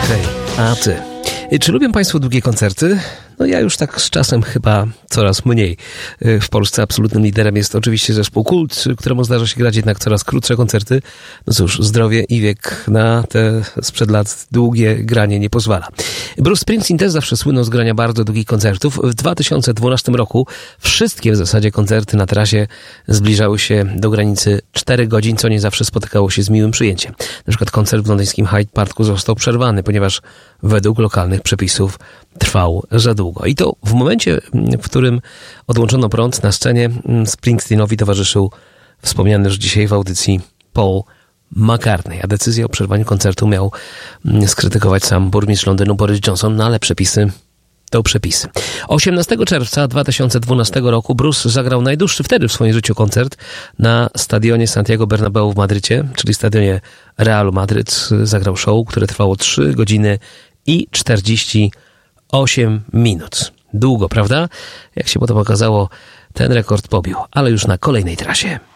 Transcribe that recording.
Okej, a ty? Czy lubią Państwo długie koncerty? No ja już tak z czasem chyba coraz mniej. W Polsce absolutnym liderem jest oczywiście zespół Kult, któremu zdarza się grać jednak coraz krótsze koncerty. No cóż, zdrowie i wiek na te sprzed lat długie granie nie pozwala. Bruce Springsteen też zawsze słynął z grania bardzo długich koncertów. W 2012 roku wszystkie w zasadzie koncerty na trasie zbliżały się do granicy 4 godzin, co nie zawsze spotykało się z miłym przyjęciem. Na przykład koncert w londyńskim Hyde Parku został przerwany, ponieważ według lokalnych przepisów trwał za długo. I to w momencie, w którym odłączono prąd na scenie, Springsteenowi towarzyszył wspomniany już dzisiaj w audycji Paul McCartney, a decyzję o przerwaniu koncertu miał skrytykować sam burmistrz Londynu Boris Johnson, no ale przepisy to przepisy. 18 czerwca 2012 roku Bruce zagrał najdłuższy wtedy w swoim życiu koncert na stadionie Santiago Bernabeu w Madrycie, czyli stadionie Realu Madryt. Zagrał show, które trwało 3 godziny i 48 minut. Długo, prawda? Jak się potem okazało, ten rekord pobił, ale już na kolejnej trasie.